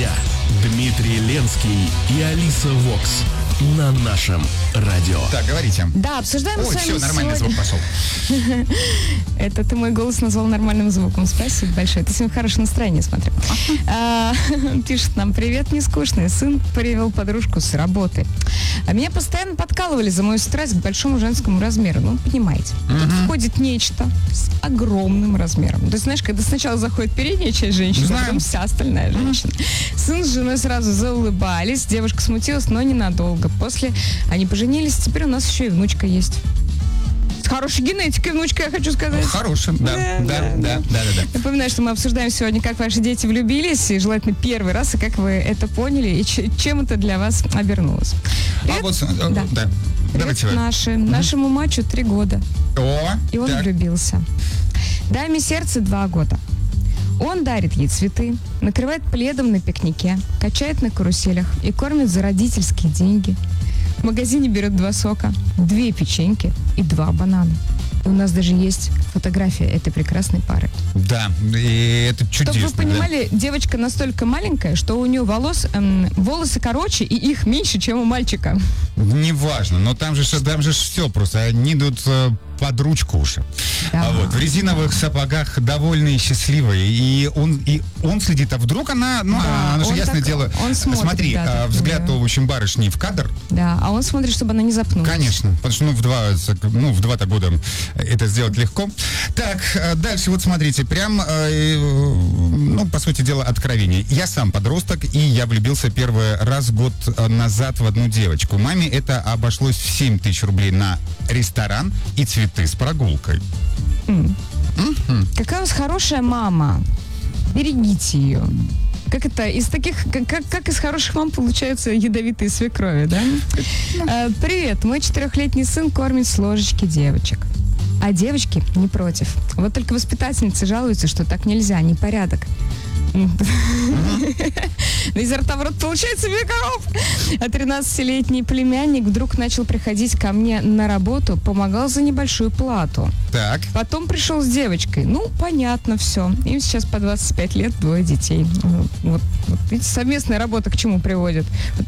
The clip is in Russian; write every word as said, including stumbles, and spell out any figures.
дня. Дмитрий Ленский и Алиса Вокс на нашем радио. Так, говорите. Да, обсуждаем Ой, с вами все, нормальный сегодня... звук пошел. Это ты мой голос назвал нормальным звуком. Спасибо большое. Ты сегодня хорошее настроение, смотрю. А, пишет нам: привет, нескучный. Сын привел подружку с работы. А меня постоянно подкалывали за мою страсть к большому женскому размеру. Ну, понимаете. Тут входит нечто с огромным размером. То есть, знаешь, когда сначала заходит передняя часть женщины, а потом вся остальная женщина. Сын с женой сразу заулыбались. Девушка смутилась, но ненадолго. После они поженились. Теперь у нас еще и внучка есть. С хорошей генетикой внучка, я хочу сказать. Хорошим, да, да, да, да, да, да. Напоминаю, что мы обсуждаем сегодня, как ваши дети влюбились, и желательно первый раз, и как вы это поняли, и ч- чем это для вас обернулось. Привет, А вот, э, да. да. Давайте вы. Наши, mm-hmm. Нашему мачо три года. О, и он так. влюбился. Даме сердце два года. Он дарит ей цветы, накрывает пледом на пикнике, качает на каруселях и кормит за родительские деньги. В магазине берет два сока, две печеньки и два банана. И у нас даже есть фотография этой прекрасной пары. Да, и это чудесно. Чтобы вы понимали, да. девочка настолько маленькая, что у нее волос, эм, волосы короче, и их меньше, чем у мальчика. Неважно, но там же, там же все просто, они идут э, под ручку уже. Да. А вот в резиновых сапогах довольный и счастливый. И он, и он следит, а вдруг она, ну, Да, она же, он ясное так- дело, он смотрит, смотри, да, а, взгляд такое. у очень барышни в кадр. Да, а он смотрит, чтобы она не запнулась. Конечно, потому что ну, в два, ну, в два-то года это сделать легко. Так, э, дальше вот смотрите, прям, э, ну, по сути дела, откровение. Я сам подросток, и я влюбился первый раз год назад в одну девочку. Маме это обошлось в семь тысяч рублей на ресторан и цветы с прогулкой. Mm. Mm-hmm. Какая у вас хорошая мама. Берегите ее. Как это, из таких, как, как, как из хороших мам получаются ядовитые свекрови, да? А, привет, мой четырехлетний сын кормит с ложечки девочек. А девочки не против. Вот только воспитательницы жалуются, что так нельзя, непорядок. Но изо рта в рот получается две коров. А тринадцатилетний племянник вдруг начал приходить ко мне на работу, помогал за небольшую плату. Так. Потом пришел с девочкой. Ну, понятно все. Им сейчас по двадцать пять лет, двое детей. Вот, вот видите, совместная работа к чему приводит?